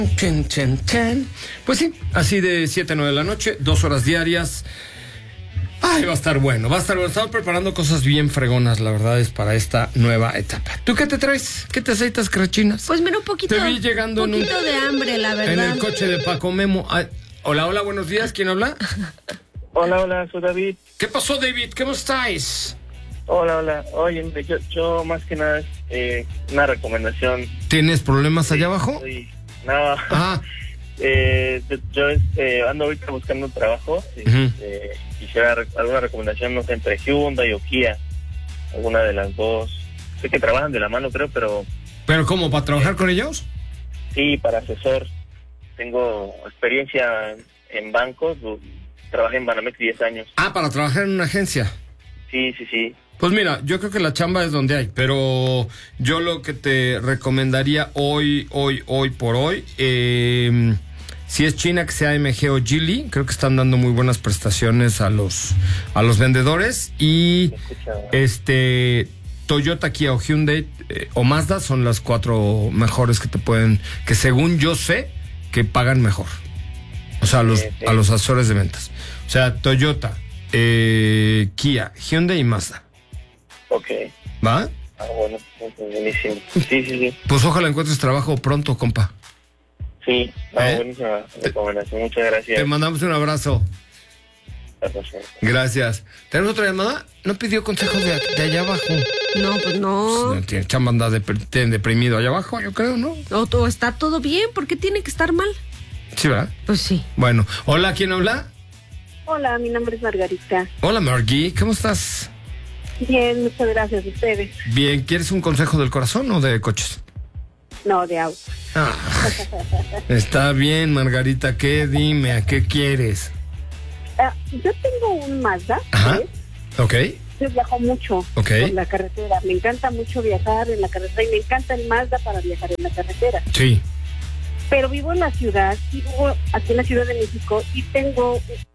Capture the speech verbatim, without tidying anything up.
Chen, chen, chen. Pues sí, así de siete a nueve de la noche, dos horas diarias. Ay, va a estar bueno, va a estar bueno. Estamos preparando cosas bien fregonas, la verdad, es para esta nueva etapa. ¿Tú qué te traes? ¿Qué te aceitas, crechinas? Pues mira, un poquito, te vi llegando un poquito en un, de hambre, la verdad. En el coche de Paco Memo. Ay, hola, hola, buenos días. ¿Quién habla? Hola, hola, soy David. ¿Qué pasó, David? ¿Cómo estáis? Hola, hola. Oye, yo, yo más que nada, eh, una recomendación. ¿Tienes problemas allá abajo? Soy, no, Ah. eh, yo eh, ando ahorita buscando un trabajo. Y, Uh-huh. eh, quisiera re- alguna recomendación, no sé, entre Hyundai o Kia. Alguna de las dos. Sé que trabajan de la mano, creo, pero ¿Pero cómo, para trabajar con ellos? sí, para asesor. Tengo experiencia en bancos. Trabajé en Banamex diez años. Ah, para trabajar en una agencia. Sí, sí, sí. Pues mira, yo creo que la chamba es donde hay, pero yo lo que te recomendaría hoy, hoy, hoy por hoy, eh, si es China, que sea M G o Geely, creo que están dando muy buenas prestaciones a los a los vendedores, y este Toyota, Kia o Hyundai eh, o Mazda son las cuatro mejores que te pueden, que según yo sé, que pagan mejor. O sea, a los, Sí, sí. a los asesores de ventas. O sea, Toyota, eh, Kia, Hyundai y Mazda. Ok. ¿Va? Ah, bueno, pues, buenísimo. Sí, sí, sí. Pues ojalá encuentres trabajo pronto, compa. Sí, ah, ¿Eh? buenísima recomendación. Muchas Te gracias. mandamos un abrazo. Gracias. ¿Tenemos otra llamada? No pidió consejos de, de allá abajo. No, pues no. No tiene chamba, anda dep- tiene deprimido allá abajo, yo creo, ¿no? O todo está todo bien, ¿por qué tiene que estar mal? Sí, ¿verdad? Pues sí. Bueno, hola, ¿quién habla? Hola, mi nombre es Margarita. Hola, Margie, ¿cómo estás? Bien, muchas gracias a ustedes. Bien, ¿quieres un consejo del corazón o de coches? No, de auto. Ah, está bien, Margarita, ¿qué? Dime, ¿a qué quieres? Ah, yo tengo un Mazda. Ajá, ¿sí? ok. Yo viajo mucho Ok. por la carretera. Me encanta mucho viajar en la carretera y me encanta el Mazda para viajar en la carretera. Sí. Pero vivo en la ciudad, y vivo aquí en la Ciudad de México y tengo